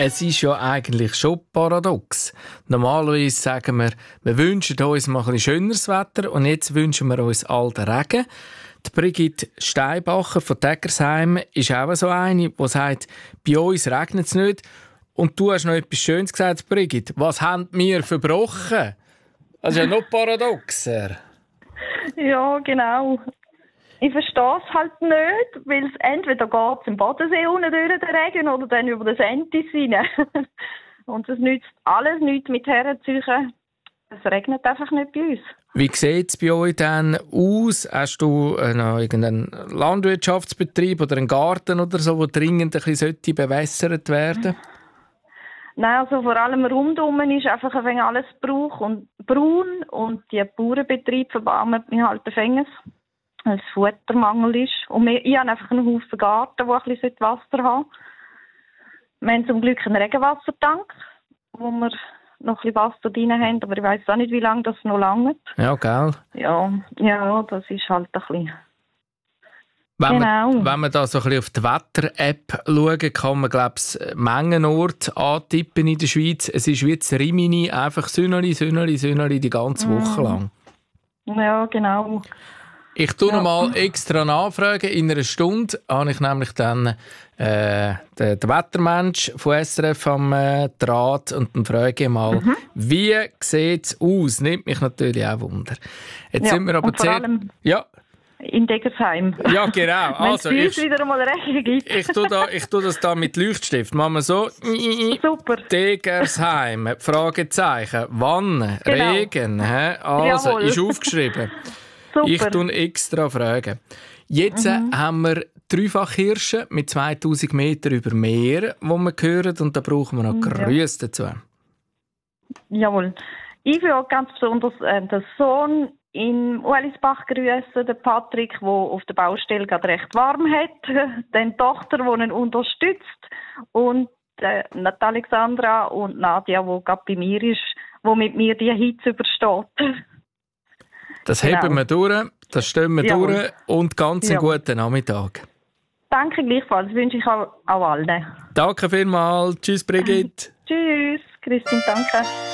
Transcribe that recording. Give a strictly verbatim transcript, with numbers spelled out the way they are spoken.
es ist ja eigentlich schon paradox. Normalerweise sagen wir, wir wünschen uns mal ein bisschen schöneres Wetter und jetzt wünschen wir uns alten Regen. Die Brigitte Steinbacher von Teggersheim ist auch so eine, die sagt, bei uns regnet es nicht. Und du hast noch etwas Schönes gesagt, Brigitte. Was haben wir verbrochen? Das ist ja noch paradoxer. Ja, genau. Ich verstehe es halt nicht, weil es entweder geht es im Bodensee unten durch den Regen oder dann über den Sentis rein. Und es nützt alles nichts mit herzuziehen. Es regnet einfach nicht bei uns. Wie sieht es bei euch denn aus? Hast du äh, noch irgendeinen Landwirtschaftsbetrieb oder einen Garten oder so, der dringend ein bisschen bewässert werden sollte? Nein, also vor allem rundum ist einfach ein wenig alles Brauch und braun und die Bauernbetriebe verbarmen mich halt ein wenig, weil es Futtermangel ist. Und wir, ich habe einfach einen Haufen Garten, wo ein bisschen Wasser haben. Wir haben zum Glück einen Regenwassertank, wo wir noch ein bisschen Wasser drin haben, aber ich weiss auch nicht, wie lange das noch langt. Ja, gell? Ja, ja, das ist halt ein bisschen... Wenn, genau. man, wenn man da so ein bisschen auf die Wetter-App schaut, kann man, glaube ich, Mengenorte antippen in der Schweiz. Es ist wie das Rimini, einfach Sünneli, Sünneli, Sünneli die ganze Woche mm. lang. Ja, genau. Ich tue ja. noch mal extra nachfragen. In einer Stunde habe ich nämlich dann äh, den, den Wettermensch von S R F am äh, Draht und dann frage ich mal, mhm. wie sieht es aus? Nimmt mich natürlich auch Wunder. Jetzt ja, sind wir aber und vor sehr... allem ja. in Degersheim. Ja, genau. Also, Wenn ich, es wieder mal Regen gibt. ich, tue da, ich tue das da mit Leuchtstift. Machen wir so. Super. Degersheim. Fragezeichen. Wann? Genau. Regen. Hä? Also, Jawohl. ist aufgeschrieben. Super. Ich tue extra Fragen. Jetzt mhm. haben wir Dreifachhirsche mit zweitausend Meter über Meer, die wir hören. Und da brauchen wir noch Grüße ja. dazu. Jawohl. Ich will auch ganz besonders äh, den Sohn in Uelisbach grüßen, den Patrick, der auf der Baustelle gerade recht warm hat, dann die Tochter, die ihn unterstützt und äh, die Alexandra und Nadia, die gerade bei mir ist, die mit mir die Hitze übersteht. Das genau. heben wir durch, das stehen wir Jawohl. durch und ganz einen Jawohl. guten Nachmittag. Danke gleichfalls, das wünsche ich auch, auch allen. Danke vielmals, tschüss Brigitte. Tschüss, Christine, danke.